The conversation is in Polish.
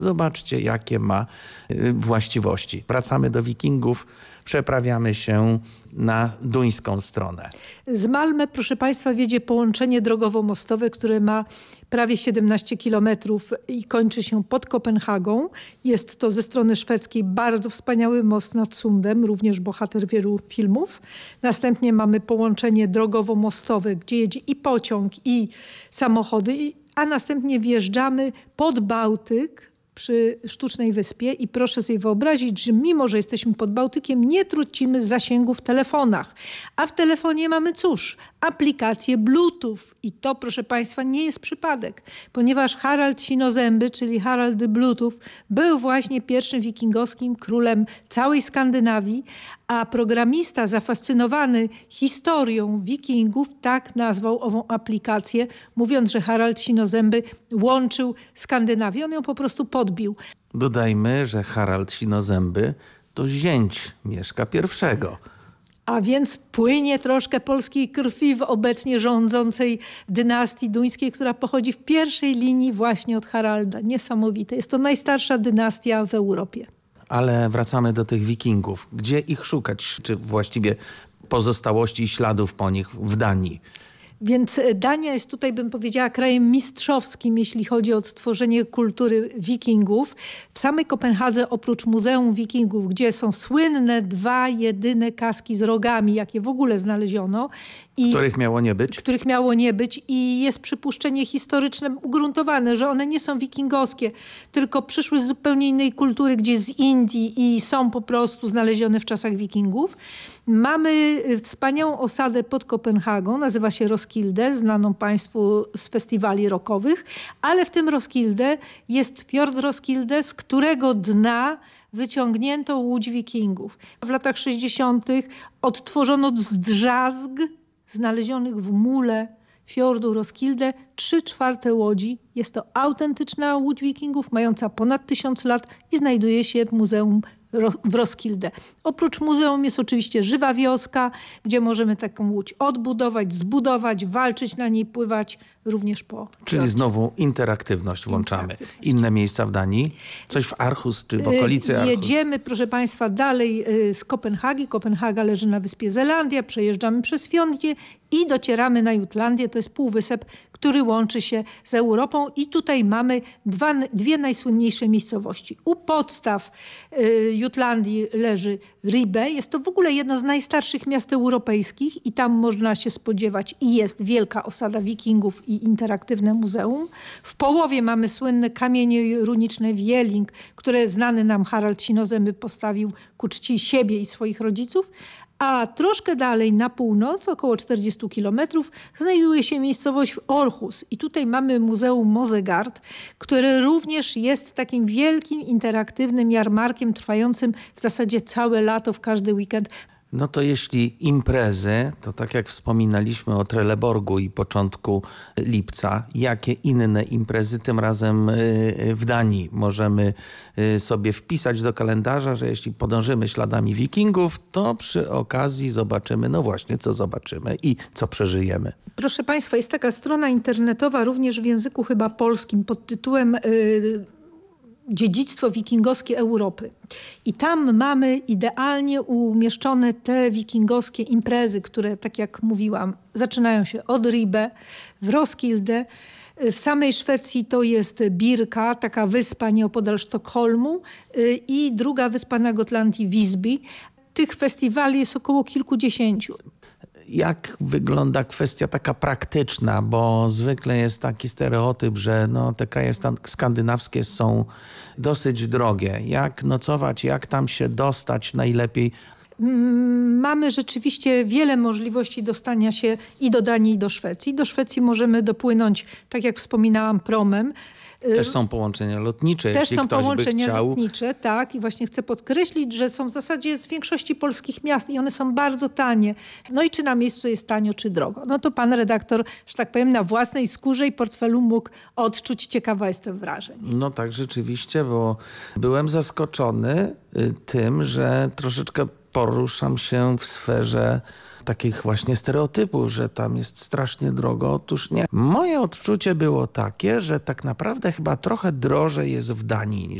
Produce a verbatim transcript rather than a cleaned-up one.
Zobaczcie, jakie ma y, właściwości. Wracamy do Wikingów, przeprawiamy się na duńską stronę. Z Malmö, proszę Państwa, wiedzie połączenie drogowo-mostowe, które ma prawie siedemnaście kilometrów i kończy się pod Kopenhagą. Jest to ze strony szwedzkiej bardzo wspaniały most nad Sundem, również bohater wielu filmów. Następnie mamy połączenie drogowo-mostowe, gdzie jedzie i pociąg, i samochody, a następnie wjeżdżamy pod Bałtyk, przy Sztucznej Wyspie i proszę sobie wyobrazić, że mimo, że jesteśmy pod Bałtykiem, nie tracimy zasięgu w telefonach. A w telefonie mamy cóż? Aplikację Bluetooth. I to, proszę Państwa, nie jest przypadek, ponieważ Harald Sinozęby, czyli Harald the Bluetooth, był właśnie pierwszym wikingowskim królem całej Skandynawii, a programista zafascynowany historią wikingów tak nazwał ową aplikację, mówiąc, że Harald Sinozęby łączył Skandynawię. On ją po prostu podbił. Dodajmy, że Harald Sinozęby to zięć Mieszka pierwszego. A więc płynie troszkę polskiej krwi w obecnie rządzącej dynastii duńskiej, która pochodzi w pierwszej linii właśnie od Haralda. Niesamowite. Jest to najstarsza dynastia w Europie. Ale wracamy do tych Wikingów. Gdzie ich szukać? Czy właściwie pozostałości i śladów po nich w Danii? Więc Dania jest tutaj, bym powiedziała, krajem mistrzowskim, jeśli chodzi o odtworzenie kultury wikingów. W samej Kopenhadze oprócz Muzeum Wikingów, gdzie są słynne dwa jedyne kaski z rogami, jakie w ogóle znaleziono. I których miało nie być? Których miało nie być i jest przypuszczenie historyczne ugruntowane, że one nie są wikingowskie, tylko przyszły z zupełnie innej kultury, gdzieś z Indii i są po prostu znalezione w czasach wikingów. Mamy wspaniałą osadę pod Kopenhagą, nazywa się Roskilde, znaną Państwu z festiwali rockowych, ale w tym Roskilde jest fiord Roskilde, z którego dna wyciągnięto łódź wikingów. W latach sześćdziesiątych odtworzono z drzazg znalezionych w mule fiordu Roskilde trzy czwarte łodzi. Jest to autentyczna łódź wikingów, mająca ponad tysiąc lat i znajduje się w Muzeum w Roskilde. Oprócz muzeum jest oczywiście żywa wioska, gdzie możemy taką łódź odbudować, zbudować, walczyć na niej, pływać również po... Czyli znowu interaktywność włączamy. Interaktywność. Inne miejsca w Danii? Coś w Aarhus czy w okolicy Aarhus? Jedziemy, proszę Państwa, dalej z Kopenhagi. Kopenhaga leży na wyspie Zelandia. Przejeżdżamy przez Finlandię i docieramy na Jutlandię. To jest półwysep, który łączy się z Europą i tutaj mamy dwa, dwie najsłynniejsze miejscowości. U podstaw y, Jutlandii leży Ribe. Jest to w ogóle jedno z najstarszych miast europejskich i tam można się spodziewać i jest wielka osada wikingów i interaktywne muzeum. W połowie mamy słynne kamienie runiczne Wieling, które znany nam Harald Sinozęby postawił ku czci siebie i swoich rodziców. A troszkę dalej na północ, około czterdzieści kilometrów, znajduje się miejscowość Aarhus. I tutaj mamy Muzeum Mosegard, które również jest takim wielkim, interaktywnym jarmarkiem trwającym w zasadzie całe lato, w każdy weekend. No to jeśli imprezy, to tak jak wspominaliśmy o Trelleborgu i początku lipca, jakie inne imprezy tym razem w Danii możemy sobie wpisać do kalendarza, że jeśli podążymy śladami wikingów, to przy okazji zobaczymy, no właśnie, co zobaczymy i co przeżyjemy. Proszę Państwa, jest taka strona internetowa również w języku chyba polskim pod tytułem... Yy... Dziedzictwo wikingowskie Europy. I tam mamy idealnie umieszczone te wikingowskie imprezy, które, tak jak mówiłam, zaczynają się od Ribe, w Roskilde. W samej Szwecji to jest Birka, taka wyspa nieopodal Sztokholmu i druga wyspa na Gotlandii, Visby. Tych festiwali jest około kilkudziesięciu. Jak wygląda kwestia taka praktyczna, bo zwykle jest taki stereotyp, że no, te kraje skandynawskie są dosyć drogie. Jak nocować, jak tam się dostać najlepiej? Mamy rzeczywiście wiele możliwości dostania się i do Danii, i do Szwecji. Do Szwecji możemy dopłynąć, tak jak wspominałam, promem. Też są połączenia lotnicze, Też jeśli są ktoś połączenia by chciał. lotnicze, tak. I właśnie chcę podkreślić, że są w zasadzie z większości polskich miast i one są bardzo tanie. No i czy na miejscu jest tanio, czy drogo? No to pan redaktor, że tak powiem, na własnej skórze i portfelu mógł odczuć. Ciekawa jestem wrażeń. No tak, rzeczywiście, bo byłem zaskoczony tym, że troszeczkę poruszam się w sferze takich właśnie stereotypów, że tam jest strasznie drogo. Otóż nie. Moje odczucie było takie, że tak naprawdę chyba trochę drożej jest w Danii niż